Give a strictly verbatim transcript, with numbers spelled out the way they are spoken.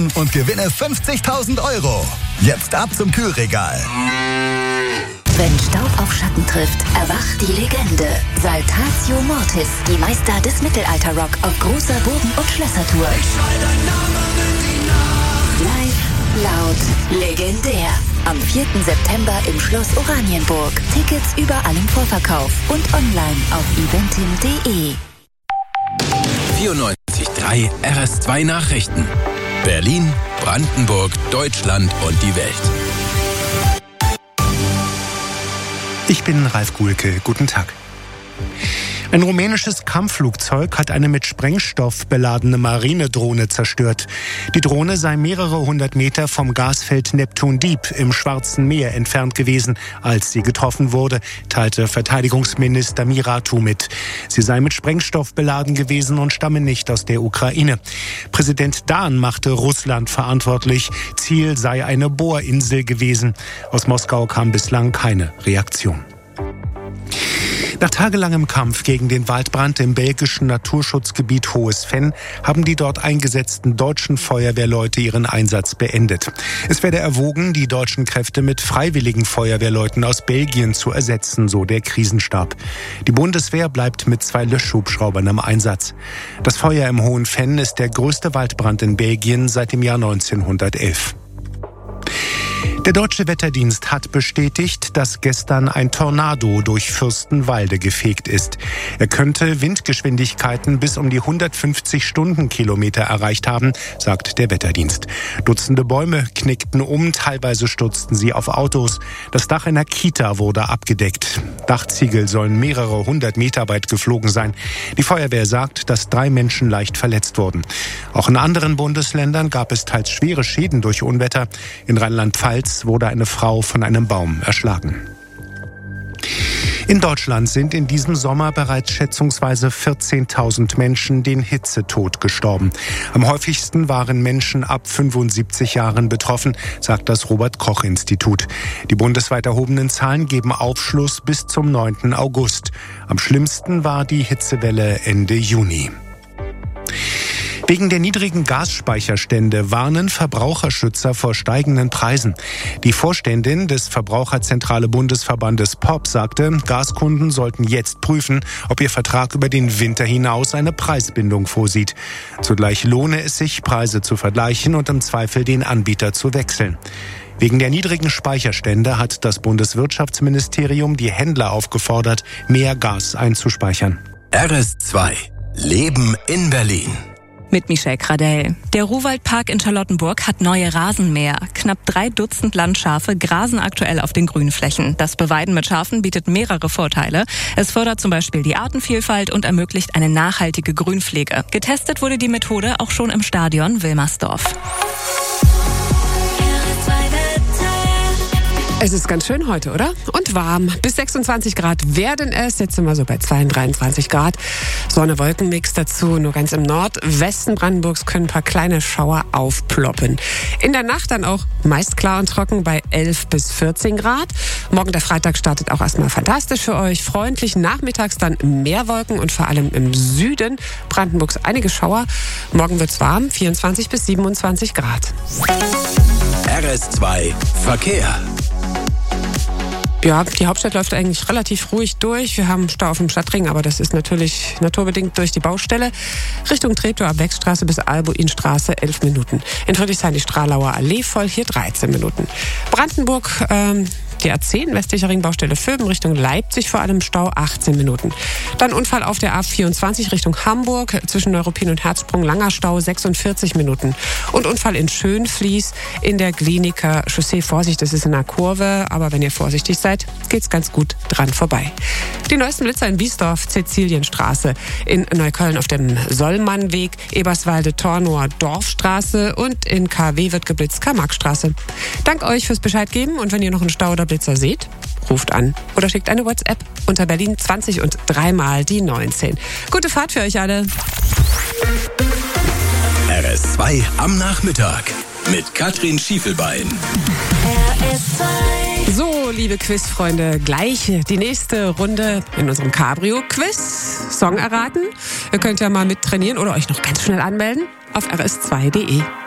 und gewinne fünfzigtausend Euro. Jetzt ab zum Kühlregal. Wenn Staub auf Schatten trifft, erwacht die Legende. Saltatio Mortis, die Meister des Mittelalter-Rock auf großer Burgen- und Schlössertour. Live, laut, legendär. Am vierten September im Schloss Oranienburg. Tickets überall im Vorverkauf und online auf eventim punkt de. vierundneunzig Komma drei R S zwei Nachrichten. Berlin, Brandenburg, Deutschland und die Welt. Ich bin Ralf Guhlke. Guten Tag. Ein rumänisches Kampfflugzeug hat eine mit Sprengstoff beladene Marinedrohne zerstört. Die Drohne sei mehrere hundert Meter vom Gasfeld Neptun Deep im Schwarzen Meer entfernt gewesen, als sie getroffen wurde, teilte Verteidigungsminister Miratu mit. Sie sei mit Sprengstoff beladen gewesen und stamme nicht aus der Ukraine. Präsident Dahn machte Russland verantwortlich. Ziel sei eine Bohrinsel gewesen. Aus Moskau kam bislang keine Reaktion. Nach tagelangem Kampf gegen den Waldbrand im belgischen Naturschutzgebiet Hohes Venn haben die dort eingesetzten deutschen Feuerwehrleute ihren Einsatz beendet. Es werde erwogen, die deutschen Kräfte mit freiwilligen Feuerwehrleuten aus Belgien zu ersetzen, so der Krisenstab. Die Bundeswehr bleibt mit zwei Löschhubschraubern im Einsatz. Das Feuer im Hohen Venn ist der größte Waldbrand in Belgien seit dem Jahr neunzehnhundertelf. Der Deutsche Wetterdienst hat bestätigt, dass gestern ein Tornado durch Fürstenwalde gefegt ist. Er könnte Windgeschwindigkeiten bis um die hundertfünfzig Stundenkilometer erreicht haben, sagt der Wetterdienst. Dutzende Bäume knickten um, teilweise stürzten sie auf Autos. Das Dach einer Kita wurde abgedeckt. Dachziegel sollen mehrere hundert Meter weit geflogen sein. Die Feuerwehr sagt, dass drei Menschen leicht verletzt wurden. Auch in anderen Bundesländern gab es teils schwere Schäden durch Unwetter. In Rheinland-Pfalz wurde eine Frau von einem Baum erschlagen. In Deutschland sind in diesem Sommer bereits schätzungsweise vierzehntausend Menschen den Hitzetod gestorben. Am häufigsten waren Menschen ab fünfundsiebzig Jahren betroffen, sagt das Robert-Koch-Institut. Die bundesweit erhobenen Zahlen geben Aufschluss bis zum neunten August. Am schlimmsten war die Hitzewelle Ende Juni. Wegen der niedrigen Gasspeicherstände warnen Verbraucherschützer vor steigenden Preisen. Die Vorständin des Verbraucherzentrale Bundesverbandes P O P sagte, Gaskunden sollten jetzt prüfen, ob ihr Vertrag über den Winter hinaus eine Preisbindung vorsieht. Zugleich lohne es sich, Preise zu vergleichen und im Zweifel den Anbieter zu wechseln. Wegen der niedrigen Speicherstände hat das Bundeswirtschaftsministerium die Händler aufgefordert, mehr Gas einzuspeichern. R S zwei. Leben in Berlin. Mit Michelle Gradell. Der Ruhwaldpark in Charlottenburg hat neue Rasenmäher. Knapp drei Dutzend Landschafe grasen aktuell auf den Grünflächen. Das Beweiden mit Schafen bietet mehrere Vorteile. Es fördert zum Beispiel die Artenvielfalt und ermöglicht eine nachhaltige Grünpflege. Getestet wurde die Methode auch schon im Stadion Wilmersdorf. Es ist ganz schön heute, oder? Und warm. Bis sechsundzwanzig Grad werden es. Jetzt sind wir so bei zweiunddreißig, dreiunddreißig Grad. Sonne-Wolken-Mix dazu. Nur ganz im Nordwesten Brandenburgs können ein paar kleine Schauer aufploppen. In der Nacht dann auch meist klar und trocken bei elf bis vierzehn Grad. Morgen der Freitag startet auch erstmal fantastisch für euch. Freundlich nachmittags dann mehr Wolken und vor allem im Süden Brandenburgs einige Schauer. Morgen wird's warm, vierundzwanzig bis siebenundzwanzig Grad. R S zwei Verkehr. Ja, die Hauptstadt läuft eigentlich relativ ruhig durch. Wir haben Stau auf dem Stadtring, aber das ist natürlich naturbedingt durch die Baustelle. Richtung Treptow ab Wegstraße bis Albuinstraße elf Minuten. In Friedrichshain die Stralauer Allee voll, hier dreizehn Minuten. Brandenburg, ähm, die A zehn, westlicher Ringbaustelle Vöben, Richtung Leipzig vor allem Stau achtzehn Minuten. Dann Unfall auf der A vierundzwanzig Richtung Hamburg, zwischen Neuruppin und Herzsprung, langer Stau sechsundvierzig Minuten. Und Unfall in Schönfließ in der Glienicke Chaussee. Vorsicht, das ist in einer Kurve, aber wenn ihr vorsichtig seid, geht's ganz gut dran vorbei. Die neuesten Blitzer in Biesdorf, Cäcilienstraße, in Neukölln auf dem Sollmannweg, Eberswalde, Tornower, Dorfstraße und in K W wird geblitzt, Karl-Marx-Straße. Dank euch fürs Bescheid geben und wenn ihr noch einen Stau oder Blitzer seht, ruft an oder schickt eine WhatsApp unter Berlin zwanzig und dreimal die neunzehn. Gute Fahrt für euch alle. R S zwei am Nachmittag mit Katrin Schiefelbein. R S zwei. So, liebe Quizfreunde, gleich die nächste Runde in unserem Cabrio-Quiz. Song erraten. Ihr könnt ja mal mittrainieren oder euch noch ganz schnell anmelden auf r s zwei punkt de.